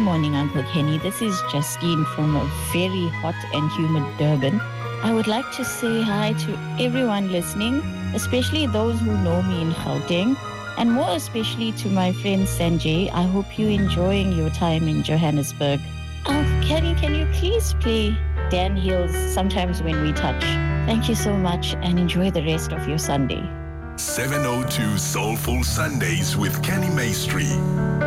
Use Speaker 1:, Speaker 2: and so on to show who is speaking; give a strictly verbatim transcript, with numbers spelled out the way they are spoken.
Speaker 1: morning, Uncle Kenny. This is Justine from a very hot and humid Durban. I would like to say hi to everyone listening, especially those who know me in Gauteng, and more especially to my friend Sanjay. I hope you're enjoying your time in Johannesburg. Uncle Kenny, can you please play Dan Hill's Sometimes When We Touch? Thank you so much and enjoy the rest of your Sunday.
Speaker 2: seven oh two Soulful Sundays with Kenny Maestri.